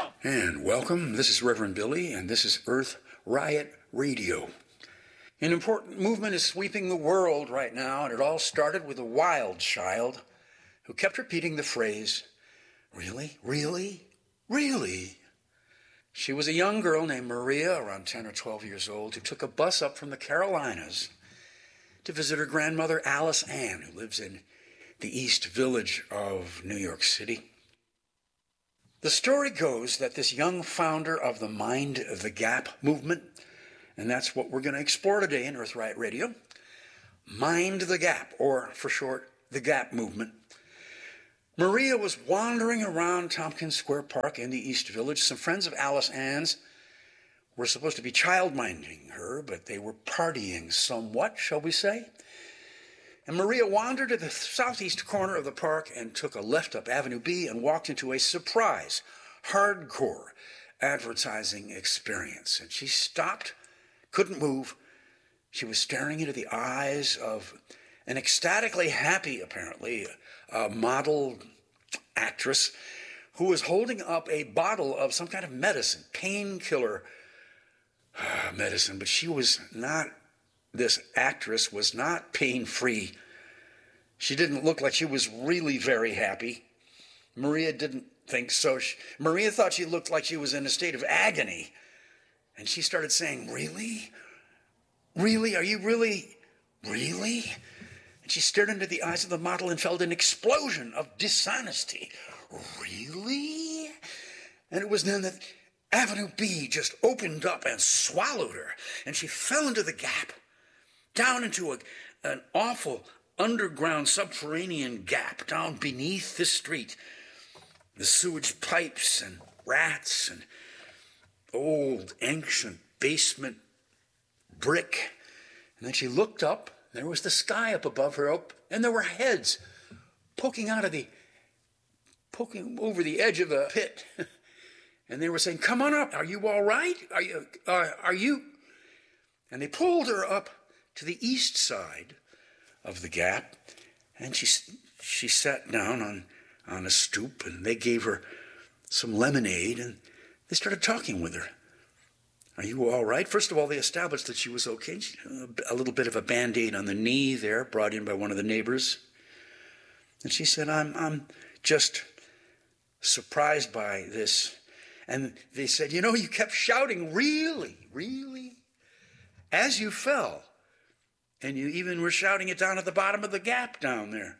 And welcome. This is Reverend Billy, and this is Earth Riot Radio. An important movement is sweeping the world right now, and it all started with a wild child who kept repeating the phrase, "Really? Really? Really?" She was a young girl named Maria, around 10 or 12 years old, who took a bus up from the Carolinas to visit her grandmother, Alice Ann, who lives in the East Village of New York City. The story goes that this young founder of the Mind the Gap movement, and that's what we're going to explore today in Earth Riot Radio, Mind the Gap, or for short, the Gap movement. Maria was wandering around Tompkins Square Park in the East Village. Some friends of Alice Ann's were supposed to be child-minding her, but they were partying somewhat, shall we say. And Maria wandered to the southeast corner of the park and took a left up Avenue B and walked into a surprise, hardcore advertising experience. And she stopped, couldn't move. She was staring into the eyes of an ecstatically happy, apparently, model actress who was holding up a bottle of some kind of medicine, painkiller medicine, but she was not. This actress was not pain-free. She didn't look like she was really very happy. Maria didn't think so. Maria thought she looked like she was in a state of agony. And she started saying, "Really? Really? Are you really? Really?" And she stared into the eyes of the model and felt an explosion of dishonesty. "Really?" And it was then that Avenue B just opened up and swallowed her. And she fell into the gap, down into an awful underground subterranean gap down beneath the street. The sewage pipes and rats and old ancient basement brick. And then she looked up, and there was the sky up above her, and there were heads poking over the edge of the pit. And they were saying, "Come on up. Are you all right? Are you?" And they pulled her up to the east side of the gap, and she sat down on a stoop, and they gave her some lemonade, and they started talking with her. "Are you all right?" First of all, they established that she was okay. A little bit of a Band-Aid on the knee there, brought in by one of the neighbors. And she said, I'm just surprised by this." And they said, "You kept shouting, 'Really, really?' as you fell. And you even were shouting it down at the bottom of the gap down there."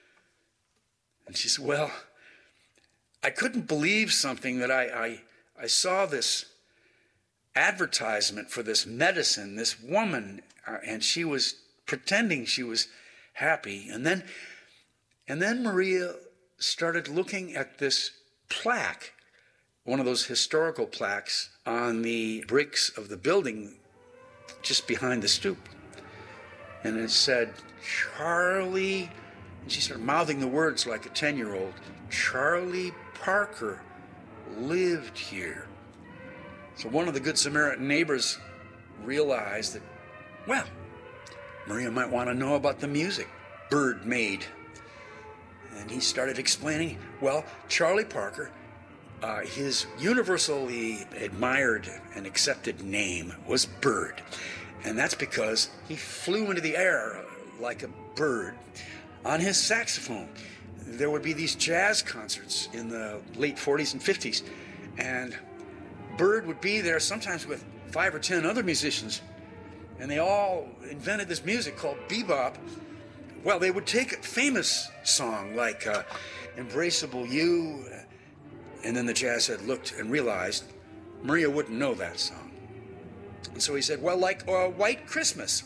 And she said, "Well, I couldn't believe something that I saw this advertisement for this medicine, this woman, and she was pretending she was happy. And then Maria started looking at this plaque, one of those historical plaques on the bricks of the building just behind the stoop. And it said, "Charlie," and she started mouthing the words like a 10-year-old, "Charlie Parker lived here." So one of the Good Samaritan neighbors realized that, well, Maria might want to know about the music Bird made. And he started explaining, well, Charlie Parker, his universally admired and accepted name was Bird. And that's because he flew into the air like a bird on his saxophone. There would be these jazz concerts in the late 40s and 50s, and Bird would be there sometimes with 5 or 10 other musicians, and they all invented this music called bebop. Well, they would take a famous song like Embraceable You, and then the jazz head looked and realized Maria wouldn't know that song. And so he said, well, like White Christmas,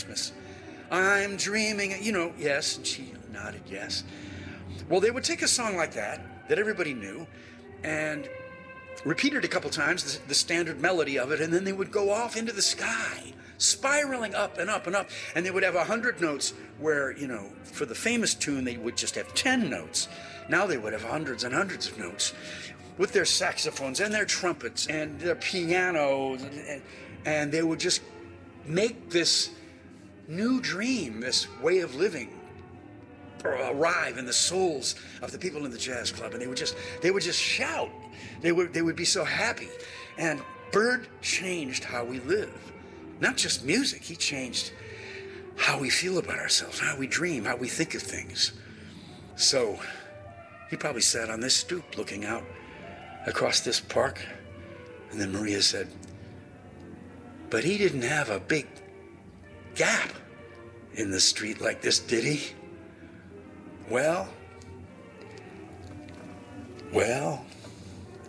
I'm dreaming, yes, and she nodded yes. Well, they would take a song like that everybody knew, and repeat it a couple times, the standard melody of it, and then they would go off into the sky, spiraling up and up and up, and they would have 100 notes where, for the famous tune, they would just have 10 notes. Now they would have hundreds and hundreds of notes with their saxophones and their trumpets and their pianos, and they would just make this new dream, this way of living, arrive in the souls of the people in the jazz club, and they would just shout. They would be so happy. And Bird changed how we live. Not just music, he changed how we feel about ourselves, how we dream, how we think of things. So he probably sat on this stoop looking out across this park, and then Maria said, "But he didn't have a big gap in the street like this, did he?" Well,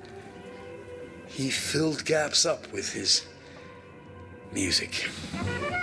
he filled gaps up with his music.